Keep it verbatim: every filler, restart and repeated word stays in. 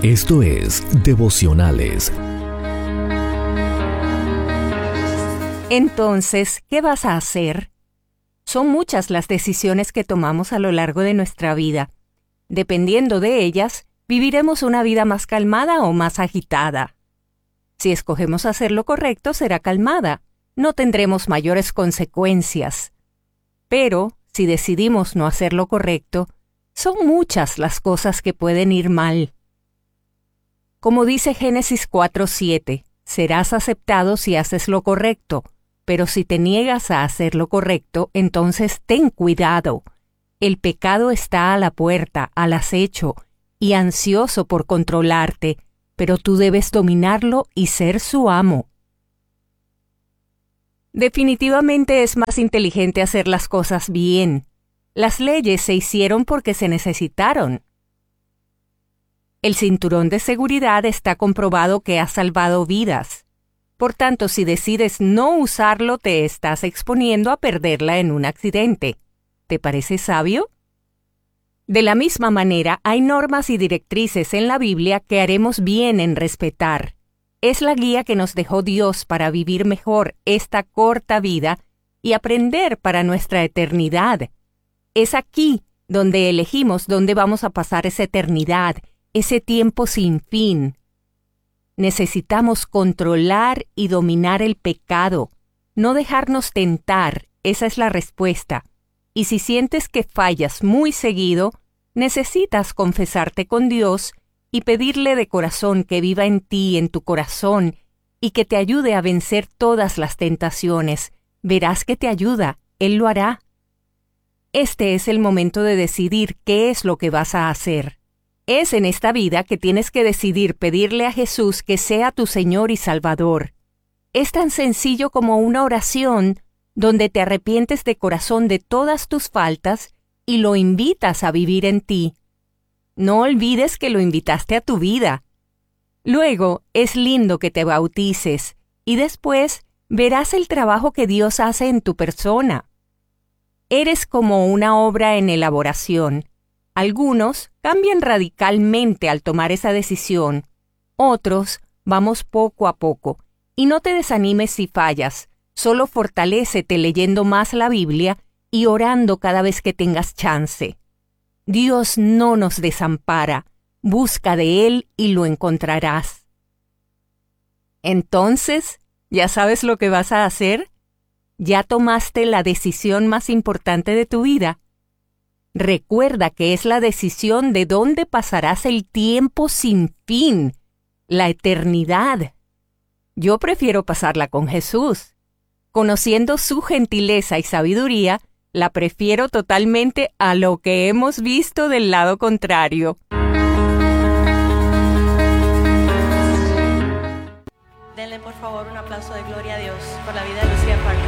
Esto es Devocionales. Entonces, ¿qué vas a hacer? Son muchas las decisiones que tomamos a lo largo de nuestra vida. Dependiendo de ellas, viviremos una vida más calmada o más agitada. Si escogemos hacer lo correcto, será calmada. No tendremos mayores consecuencias. Pero, si decidimos no hacer lo correcto, son muchas las cosas que pueden ir mal. Como dice Génesis cuatro siete, serás aceptado si haces lo correcto, pero si te niegas a hacer lo correcto, entonces ten cuidado. El pecado está a la puerta, al acecho, y ansioso por controlarte, pero tú debes dominarlo y ser su amo. Definitivamente es más inteligente hacer las cosas bien. Las leyes se hicieron porque se necesitaron. El cinturón de seguridad está comprobado que ha salvado vidas. Por tanto, si decides no usarlo, te estás exponiendo a perderla en un accidente. ¿Te parece sabio? De la misma manera, hay normas y directrices en la Biblia que haremos bien en respetar. Es la guía que nos dejó Dios para vivir mejor esta corta vida y aprender para nuestra eternidad. Es aquí donde elegimos dónde vamos a pasar esa eternidad, ese tiempo sin fin. Necesitamos controlar y dominar el pecado, no dejarnos tentar, esa es la respuesta. Y si sientes que fallas muy seguido, necesitas confesarte con Dios y pedirle de corazón que viva en ti, en tu corazón, y que te ayude a vencer todas las tentaciones. Verás que te ayuda, Él lo hará. Este es el momento de decidir qué es lo que vas a hacer. Es en esta vida que tienes que decidir pedirle a Jesús que sea tu Señor y Salvador. Es tan sencillo como una oración donde te arrepientes de corazón de todas tus faltas y lo invitas a vivir en ti. No olvides que lo invitaste a tu vida. Luego, es lindo que te bautices y después verás el trabajo que Dios hace en tu persona. Eres como una obra en elaboración. Algunos cambian radicalmente al tomar esa decisión. Otros vamos poco a poco. Y no te desanimes si fallas. Solo fortalécete leyendo más la Biblia y orando cada vez que tengas chance. Dios no nos desampara. Busca de Él y lo encontrarás. Entonces, ¿ya sabes lo que vas a hacer? ¿Ya tomaste la decisión más importante de tu vida? Recuerda que es la decisión de dónde pasarás el tiempo sin fin, la eternidad. Yo prefiero pasarla con Jesús. Conociendo su gentileza y sabiduría, la prefiero totalmente a lo que hemos visto del lado contrario. Denle por favor un aplauso de gloria a Dios por la vida de Lucía Park.